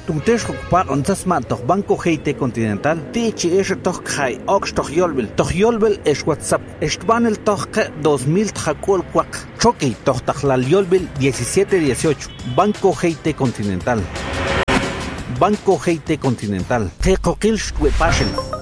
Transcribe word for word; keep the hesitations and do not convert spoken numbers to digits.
Tuntesh ocupar ontasma toh Banco G T Continental. Tichi es toh kai ox toh yolbel. Toh yolbel es WhatsApp. Estban el toh dos mil tjacol cuac. Choque toh tajlal yolbel diecisiete dieciocho. Banco G T Continental. Banco G T Continental. Tecoquil shtuepashen.